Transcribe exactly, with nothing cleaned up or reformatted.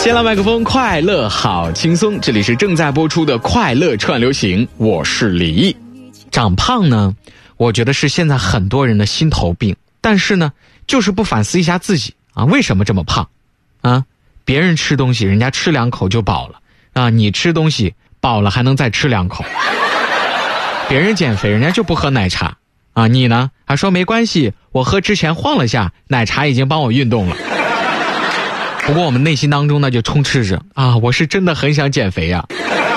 先来麦克风，快乐好轻松，这里是正在播出的快乐串流行，我是李毅。长胖呢，我觉得是现在很多人的心头病，但是呢，就是不反思一下自己啊，为什么这么胖啊？别人吃东西，人家吃两口就饱了啊，你吃东西饱了还能再吃两口。别人减肥，人家就不喝奶茶啊，你呢还说没关系，我喝之前晃了下，奶茶已经帮我运动了。不过我们内心当中呢就充斥着啊，我是真的很想减肥呀、啊。